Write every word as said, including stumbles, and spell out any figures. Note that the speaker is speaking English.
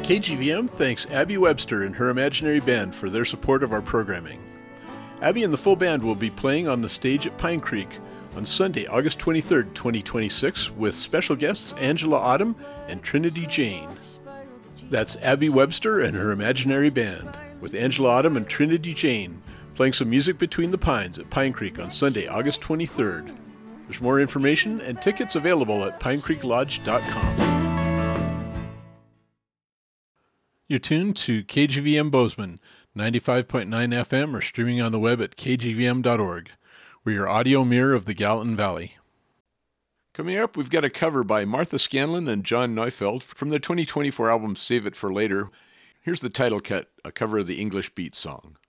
K G V M thanks Abby Webster and her imaginary band for their support of our programming. Abby and the full band will be playing on the stage at Pine Creek on Sunday, August twenty-third, twenty twenty-six, with special guests Angela Autumn and Trinity Jane. That's Abby Webster and her imaginary band, with Angela Autumn and Trinity Jane playing some music between the pines at Pine Creek on Sunday, August twenty-third. There's more information and tickets available at pine creek lodge dot com. You're tuned to K G V M Bozeman, ninety-five point nine F M, or streaming on the web at k g v m dot org. We're your audio mirror of the Gallatin Valley. Coming up, we've got a cover by Martha Scanlon and John Neufeld from their twenty twenty-four album Save It for Later. Here's the title cut, a cover of the English Beat song.